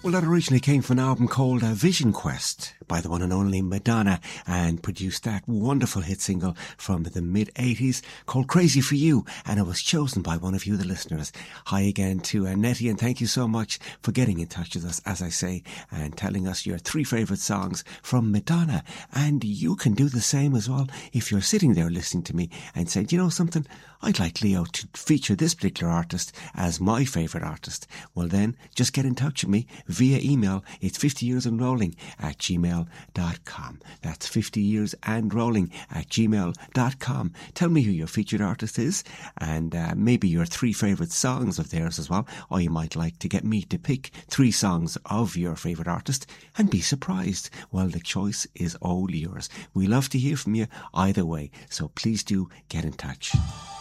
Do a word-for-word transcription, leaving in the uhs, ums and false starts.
Well, that originally came from an album called uh, Vision Quest by the one and only Madonna, and produced that wonderful hit single from the mid eighties called Crazy For You, and it was chosen by one of you, the listeners. Hi again to uh, Nettie, and thank you so much for getting in touch with us, as I say, and telling us your three favourite songs from Madonna. And you can do the same as well if you're sitting there listening to me and saying, you know something, I'd like Leo to feature this particular artist as my favourite artist. Well then, just get in touch with me via email. It's fifty years and rolling at gmail dot com. That's fifty years and rolling at gmail dot com. Tell me who your featured artist is, and uh, maybe your three favourite songs of theirs as well. Or you might like to get me to pick three songs of your favourite artist and be surprised. Well, the choice is all yours. We love to hear from you either way, so please do get in touch.